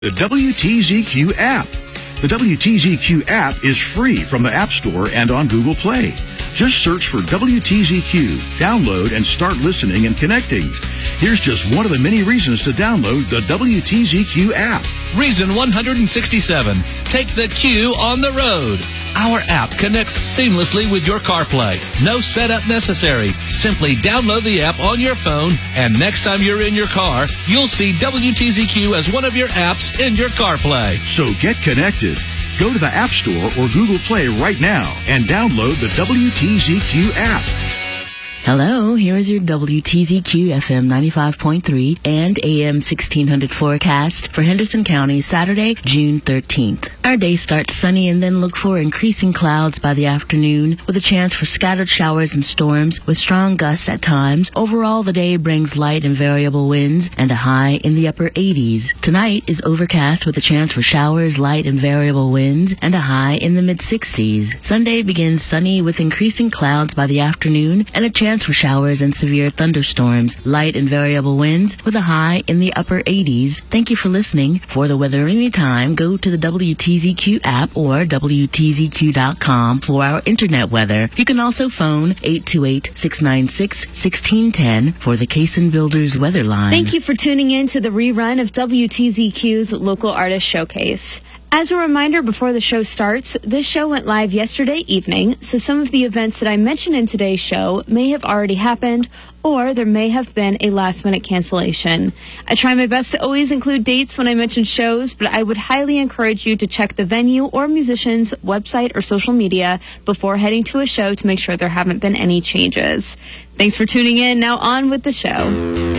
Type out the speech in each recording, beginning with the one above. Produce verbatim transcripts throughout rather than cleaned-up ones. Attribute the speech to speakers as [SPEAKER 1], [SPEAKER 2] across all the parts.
[SPEAKER 1] The W T Z Q app. The W T Z Q app is free from the App Store and on Google Play. Just search for W T Z Q, download, and start listening and connecting. Here's just one of the many reasons to download the W T Z Q app.
[SPEAKER 2] Reason one hundred sixty-seven. Take the Q on the road. Our app connects seamlessly with your CarPlay. No setup necessary. Simply download the app on your phone, and next time you're in your car, you'll see W T Z Q as one of your apps in your CarPlay.
[SPEAKER 1] So get connected. Go to the App Store or Google Play right now and download the W T Z Q app.
[SPEAKER 3] Hello, here is your W T Z Q F M ninety-five point three and A M sixteen hundred forecast for Henderson County, Saturday, June thirteenth. Our day starts sunny and then look for increasing clouds by the afternoon with a chance for scattered showers and storms with strong gusts at times. Overall, the day brings light and variable winds and a high in the upper eighties. Tonight is overcast with a chance for showers, light and variable winds, and a high in the mid-sixties. Sunday begins sunny with increasing clouds by the afternoon and a chance for showers and severe thunderstorms, light and variable winds with a high in the upper eighties. Thank you for listening. For the weather anytime, go to the W T Z Q app or W T Z Q dot com for our internet weather. You can also phone eight two eight, six nine six, one six one zero for the Cason Builders weather line.
[SPEAKER 4] Thank you for tuning in to the rerun of W T Z Q's Local Artist Showcase. As a reminder before the show starts, this show went live yesterday evening, so some of the events that I mentioned in today's show may have already happened, or there may have been a last-minute cancellation. I try my best to always include dates when I mention shows, but I would highly encourage you to check the venue or musician's website or social media before heading to a show to make sure there haven't been any changes. Thanks for tuning in. Now on with the show.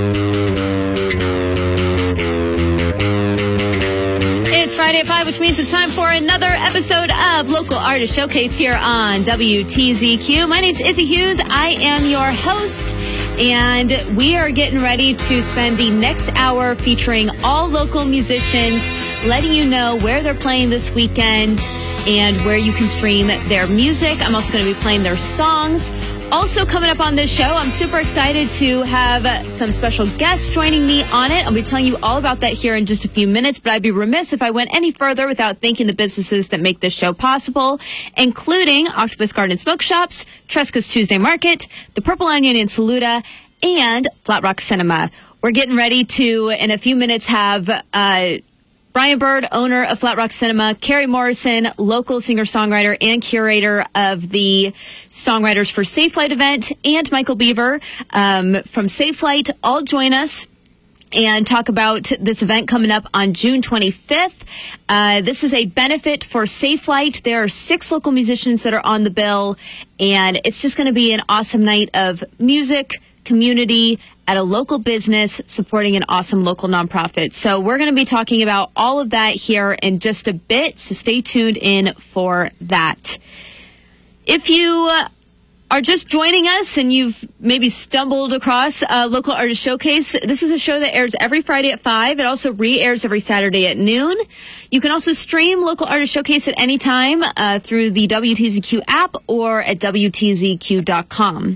[SPEAKER 4] It's Friday at five, which means it's time for another episode of Local Artist Showcase here on W T Z Q. My name's Izzy Hughes. I am your host, and we are getting ready to spend the next hour featuring all local musicians, letting you know where they're playing this weekend and where you can stream their music. I'm also going to be playing their songs. Also coming up on this show, I'm super excited to have some special guests joining me on it. I'll be telling you all about that here in just a few minutes, but I'd be remiss if I went any further without thanking the businesses that make this show possible, including Octopus Garden and Smoke Shops, Tresca's Tuesday Market, the Purple Onion in Saluda, and Flat Rock Cinema. We're getting ready to, in a few minutes, have... Uh, Brian Bird, owner of Flat Rock Cinema, Carrie Morrison, local singer-songwriter and curator of the Songwriters for Safe Flight event, and Michael Beaver um, from Safe Flight all join us and talk about this event coming up on June twenty-fifth. Uh, this is a benefit for Safe Flight. There are six local musicians that are on the bill, and it's just going to be an awesome night of music, community, at a local business supporting an awesome local nonprofit. So we're going to be talking about all of that here in just a bit, so stay tuned in for that. If you uh, are just joining us and you've maybe stumbled across uh, Local Artist Showcase, this is a show that airs every Friday at five. It also re-airs every Saturday at noon. You can also stream Local Artist Showcase at any time uh, through the W T Z Q app or at W T Z Q dot com.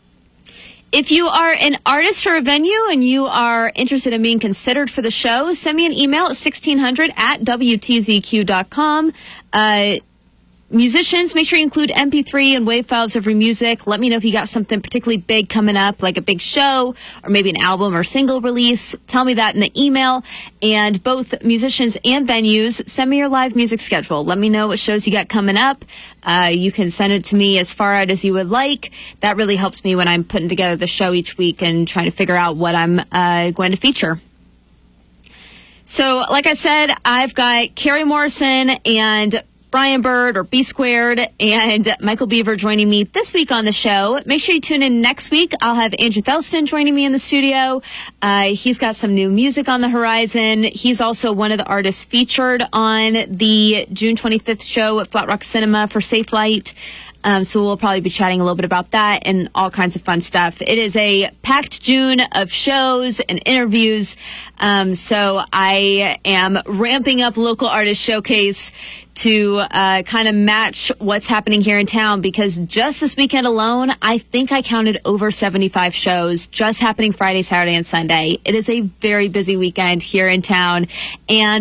[SPEAKER 4] If you are an artist or a venue and you are interested in being considered for the show, send me an email at sixteen hundred at W T Z Q dot com. Uh, musicians, make sure you include M P three and WAV files of your music. Let me know if you got something particularly big coming up, like a big show or maybe an album or single release. Tell me that in the email. And both musicians and venues, send me your live music schedule. Let me know what shows you got coming up. Uh, you can send it to me as far out as you would like. That really helps me when I'm putting together the show each week and trying to figure out what I'm uh, going to feature. So, like I said, I've got Carrie Morrison and Brian Bird, or B Squared, and Michael Beaver joining me this week on the show. Make sure you tune in next week. I'll have Andrew Thelston joining me in the studio. Uh, he's got some new music on the horizon. He's also one of the artists featured on the June twenty-fifth show at Flat Rock Cinema for Safe Flight. Um, so we'll probably be chatting a little bit about that and all kinds of fun stuff. It is a packed June of shows and interviews. Um, so I am ramping up Local Artist Showcase to uh, kind of match what's happening here in town, because just this weekend alone, I think I counted over seventy-five shows just happening Friday, Saturday, and Sunday. It is a very busy weekend here in town. And